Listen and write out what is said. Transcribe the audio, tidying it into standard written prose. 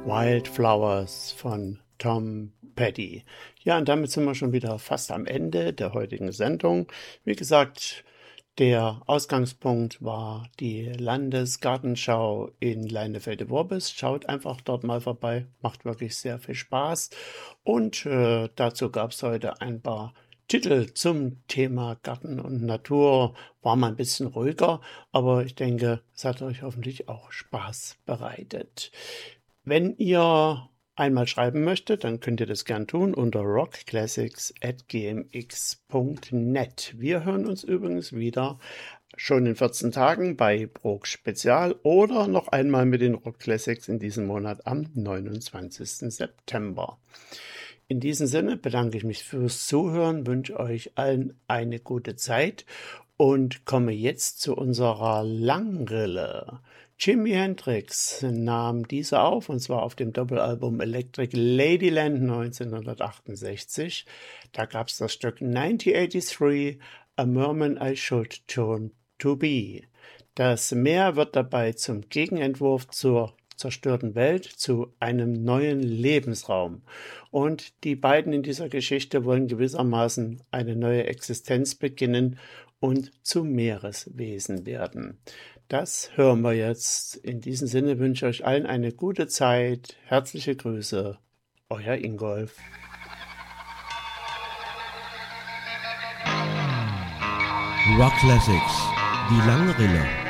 Wildflowers von Tom Petty. Ja, und damit sind wir schon wieder fast am Ende der heutigen Sendung. Wie gesagt, der Ausgangspunkt war die Landesgartenschau in Leinefelde-Worbis. Schaut einfach dort mal vorbei, macht wirklich sehr viel Spaß. Und dazu gab es heute ein paar Titel zum Thema Garten und Natur. War mal ein bisschen ruhiger, aber ich denke, es hat euch hoffentlich auch Spaß bereitet. Wenn ihr einmal schreiben möchtet, dann könnt ihr das gern tun unter rockclassics@gmx.net. Wir hören uns übrigens wieder schon in 14 Tagen bei Brok Spezial oder noch einmal mit den Rock Classics in diesem Monat am 29. September. In diesem Sinne bedanke ich mich fürs Zuhören, wünsche euch allen eine gute Zeit und komme jetzt zu unserer Langrille. Jimi Hendrix nahm diese auf, und zwar auf dem Doppelalbum Electric Ladyland 1968. Da gab es das Stück 1983, A Merman I Should Turn to Be. Das Meer wird dabei zum Gegenentwurf zur zerstörten Welt, zu einem neuen Lebensraum. Und die beiden in dieser Geschichte wollen gewissermaßen eine neue Existenz beginnen und zu Meereswesen werden. Das hören wir jetzt. In diesem Sinne wünsche ich euch allen eine gute Zeit. Herzliche Grüße, euer Ingolf. Rock Classics, die Langrille.